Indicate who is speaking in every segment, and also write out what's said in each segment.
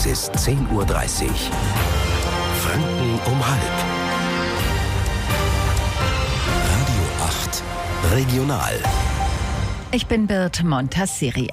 Speaker 1: Es ist 10:30 Uhr. Franken um halb. Radio 8 Regional.
Speaker 2: Ich bin Birte Montasseri.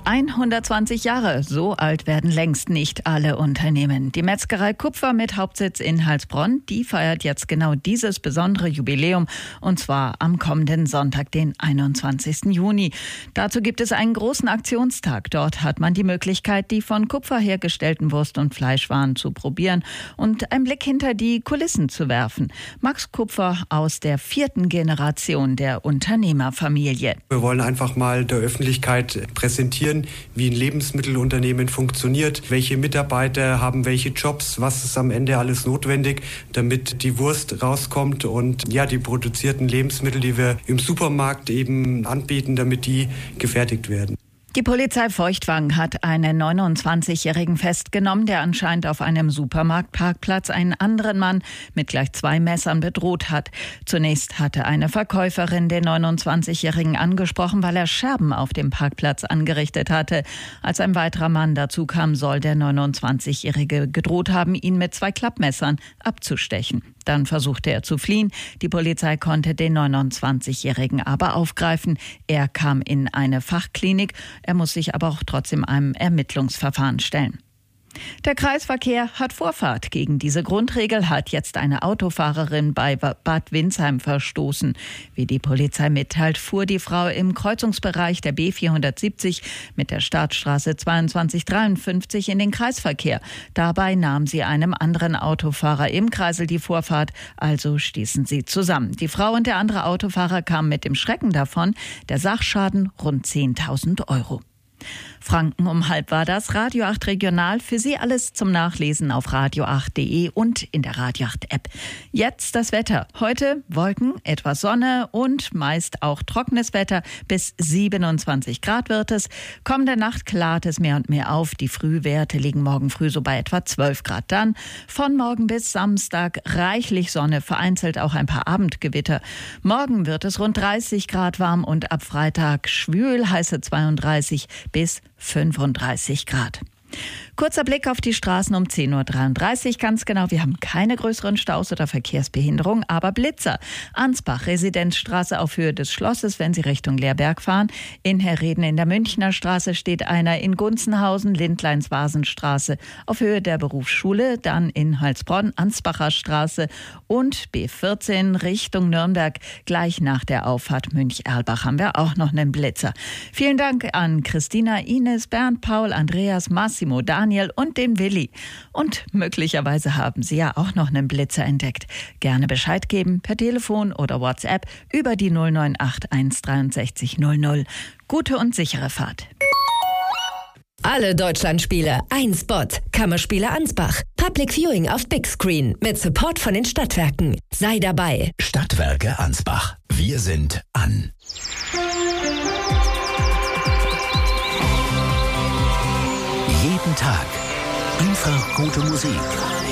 Speaker 2: 120 Jahre, so alt werden längst nicht alle Unternehmen. Die Metzgerei Kupfer mit Hauptsitz in Heilsbronn, die feiert jetzt genau dieses besondere Jubiläum, und zwar am kommenden Sonntag, den 21. Juni. Dazu gibt es einen großen Aktionstag. Dort hat man die Möglichkeit, die von Kupfer hergestellten Wurst- und Fleischwaren zu probieren und einen Blick hinter die Kulissen zu werfen. Max Kupfer aus der 4. Generation der Unternehmerfamilie.
Speaker 3: Wir wollen einfach mal der Öffentlichkeit präsentieren, wie ein Lebensmittelunternehmen funktioniert, welche Mitarbeiter haben welche Jobs, was ist am Ende alles notwendig, damit die Wurst rauskommt und ja, die produzierten Lebensmittel, die wir im Supermarkt eben anbieten, damit die gefertigt werden.
Speaker 2: Die Polizei Feuchtwangen hat einen 29-Jährigen festgenommen, der anscheinend auf einem Supermarktparkplatz einen anderen Mann mit gleich 2 Messern bedroht hat. Zunächst hatte eine Verkäuferin den 29-Jährigen angesprochen, weil er Scherben auf dem Parkplatz angerichtet hatte. Als ein weiterer Mann dazu kam, soll der 29-Jährige gedroht haben, ihn mit 2 Klappmessern abzustechen. Dann versuchte er zu fliehen. Die Polizei konnte den 29-Jährigen aber aufgreifen. Er kam in eine Fachklinik. Er muss sich aber auch trotzdem einem Ermittlungsverfahren stellen. Der Kreisverkehr hat Vorfahrt. Gegen diese Grundregel hat jetzt eine Autofahrerin bei Bad Windsheim verstoßen. Wie die Polizei mitteilt, fuhr die Frau im Kreuzungsbereich der B470 mit der Startstraße 2253 in den Kreisverkehr. Dabei nahm sie einem anderen Autofahrer im Kreisel die Vorfahrt, also stießen sie zusammen. Die Frau und der andere Autofahrer kamen mit dem Schrecken davon. Der Sachschaden rund 10.000 €. Franken um halb war das. Radio 8 Regional. Für Sie alles zum Nachlesen auf radio8.de und in der Radio 8 App. Jetzt das Wetter. Heute Wolken, etwas Sonne und meist auch trockenes Wetter. Bis 27 Grad wird es. Kommende Nacht klart es mehr und mehr auf. Die Frühwerte liegen morgen früh so bei etwa 12 Grad. Dann von morgen bis Samstag reichlich Sonne, vereinzelt auch ein paar Abendgewitter. Morgen wird es rund 30 Grad warm und ab Freitag schwül, heiße 32 bis 35 Grad. Kurzer Blick auf die Straßen um 10:33 Uhr. Ganz genau, wir haben keine größeren Staus oder Verkehrsbehinderung, aber Blitzer. Ansbach, Residenzstraße auf Höhe des Schlosses, wenn Sie Richtung Leerberg fahren. In Herreden in der Münchner Straße steht einer, in Gunzenhausen, Lindleins-Vasenstraße auf Höhe der Berufsschule, dann in Heilsbronn, Ansbacher Straße und B14 Richtung Nürnberg. Gleich nach der Auffahrt Münch-Erlbach haben wir auch noch einen Blitzer. Vielen Dank an Christina, Ines, Bernd, Paul, Andreas, Massimo, Daniel und den Willi. Und möglicherweise haben Sie ja auch noch einen Blitzer entdeckt. Gerne Bescheid geben per Telefon oder WhatsApp über die 098 163 00. Gute und sichere Fahrt.
Speaker 4: Alle Deutschlandspiele, ein Spot. Kammerspiele Ansbach. Public Viewing auf Big Screen mit Support von den Stadtwerken. Sei dabei.
Speaker 1: Stadtwerke Ansbach. Wir sind an. Jeden Tag einfach gute Musik.